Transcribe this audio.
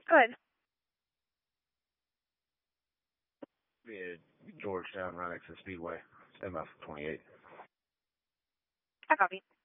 Good. Yeah, Georgetown, right next to Speedway. Stand by for 28. I copy.